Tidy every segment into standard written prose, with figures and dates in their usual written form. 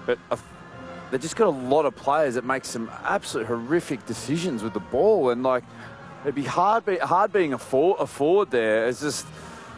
but they've just got a lot of players that make some absolute horrific decisions with the ball, and like it'd be hard being a forward there. It's just,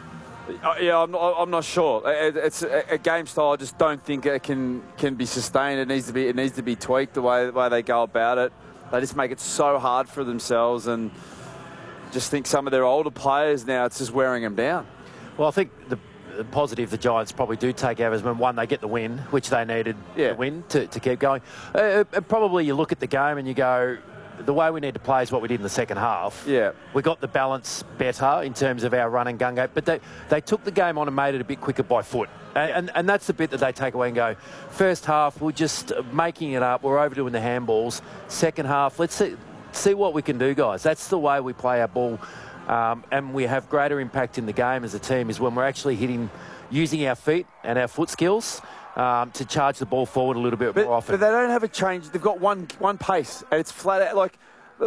yeah, I'm not sure. It's a game style. I just don't think it can be sustained. It needs to be tweaked the way they go about it. They just make it so hard for themselves, and just think some of their older players now, it's just wearing them down. Well, I think the positive the Giants probably do take out is when, one, they get the win, which they needed the win to keep going. Probably you look at the game and you go, the way we need to play is what we did in the second half. Yeah. We got the balance better in terms of our run and gun game, but they took the game on and made it a bit quicker by foot. And that's the bit that they take away and go, first half, we're just making it up. We're overdoing the handballs. Second half, let's see what we can do, guys. That's the way we play our ball. And we have greater impact in the game as a team is when we're actually using our feet and our foot skills to charge the ball forward a little bit more often. But they don't have a change. They've got one pace, and it's flat out. Like,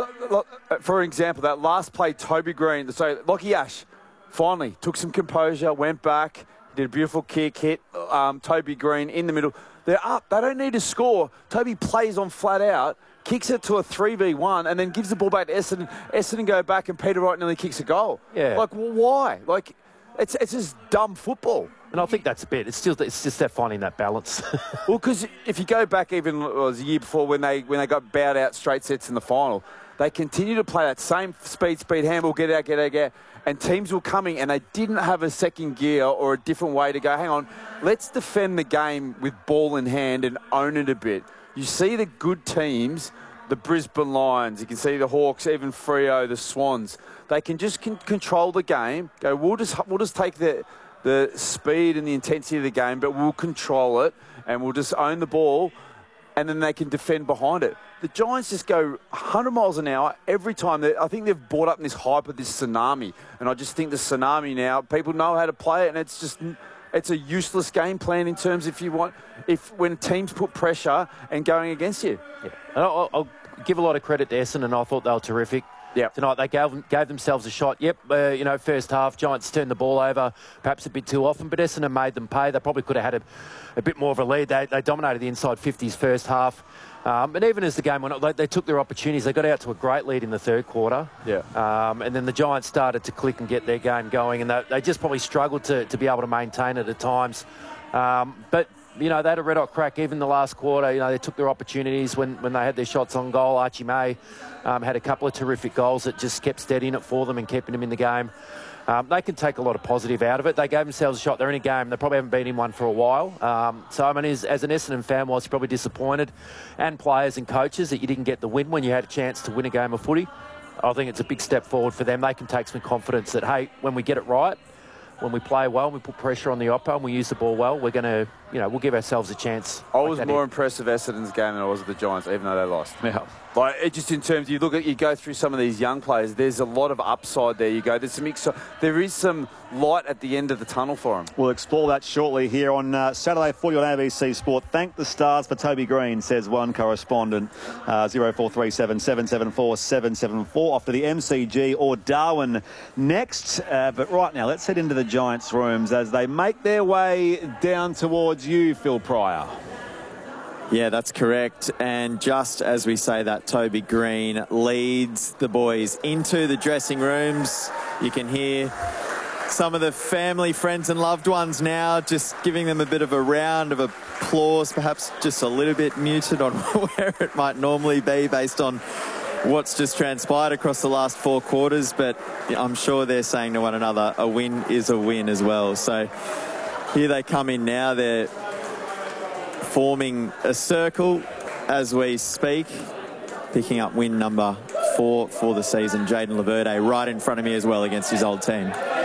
for example, that last play, Toby Green, so Lockie Ash finally took some composure, went back, did a beautiful kick, hit Toby Green in the middle. They're up. They don't need to score. Toby plays on flat out, kicks it to a 3v1, and then gives the ball back to Essendon. Essendon go back, and Peter Wright nearly kicks a goal. Yeah. Like, well, why? Like, it's just dumb football. And I think that's a bit. It's just that finding that balance. Well, because if you go back even it was a year before when they got bowed out straight sets in the final, they continue to play that same speed handball, get out, and teams were coming and they didn't have a second gear or a different way to go, hang on, let's defend the game with ball in hand and own it a bit. You see the good teams, the Brisbane Lions, you can see the Hawks, even Freo, the Swans, they can just control the game, go, we'll just take the speed and the intensity of the game, but we'll control it and we'll just own the ball, and then they can defend behind it. The Giants just go 100 miles an hour every time. I think they've brought up this hype of this tsunami, and I just think the tsunami now, people know how to play it, and it's a useless game plan in terms when teams put pressure and going against you. Yeah. And I'll give a lot of credit to Essendon. I thought they were terrific. Yep. Tonight they gave themselves a shot. First half, Giants turned the ball over perhaps a bit too often, but Essendon made them pay. They probably could have had a bit more of a lead. They dominated the inside 50s first half. And even as the game went on, they took their opportunities. They got out to a great lead in the third quarter. Yeah. And then the Giants started to click and get their game going, and they just probably struggled to be able to maintain it at times. But they had a red-hot crack even the last quarter. They took their opportunities when they had their shots on goal. Archie May had a couple of terrific goals that just kept steadying it for them and keeping them in the game. They can take a lot of positive out of it. They gave themselves a shot. They're in a game. They probably haven't been in one for a while. So, I mean, as an Essendon fan, I was probably disappointed, and players and coaches, that you didn't get the win when you had a chance to win a game of footy. I think it's a big step forward for them. They can take some confidence that, hey, when we get it right, when we play well, and we put pressure on the oppo and we use the ball well, we're going to, we'll give ourselves a chance. I was more impressed with Essendon's game than I was with the Giants, even though they lost. Yeah. Like, it just in terms, you go through some of these young players, there's a lot of upside there. There is some light at the end of the tunnel for them. We'll explore that shortly here on Saturday Footy on ABC Sport. Thank the stars for Toby Green, says one correspondent. 0437 774 774 off to the MCG or Darwin next. But right now, let's head into the Giants' rooms as they make their way down towards you, Phil Pryor. Yeah, that's correct. And just as we say that, Toby Green leads the boys into the dressing rooms. You can hear some of the family, friends and loved ones now just giving them a bit of a round of applause, perhaps just a little bit muted on where it might normally be based on what's just transpired across the last 4 quarters. But I'm sure they're saying to one another, a win is a win as well. So here they come in now. They're forming a circle as we speak, picking up win number 4 for the season. Jayden Laverde right in front of me as well against his old team.